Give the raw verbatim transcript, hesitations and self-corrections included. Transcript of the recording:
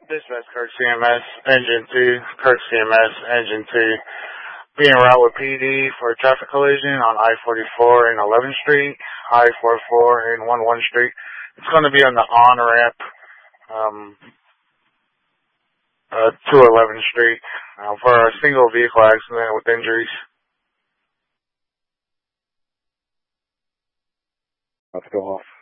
Dispatch Kirk C M S, Engine two, Kirk C M S, Engine two. Being route with P D for a traffic collision on I forty-four and eleventh Street, I forty-four and eleventh Street. It's going to be on the on-ramp um, uh, to eleventh Street uh, for a single vehicle accident with injuries. Let's go off.